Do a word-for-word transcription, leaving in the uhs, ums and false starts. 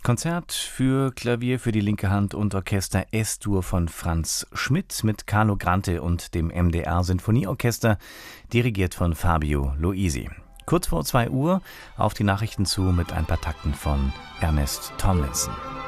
Konzert für Klavier für die linke Hand und Orchester S-Dur von Franz Schmidt mit Carlo Grante und dem M D R Sinfonieorchester, dirigiert von Fabio Luisi. Kurz vor zwei Uhr auf die Nachrichten zu mit ein paar Takten von Ernest Tomlinson.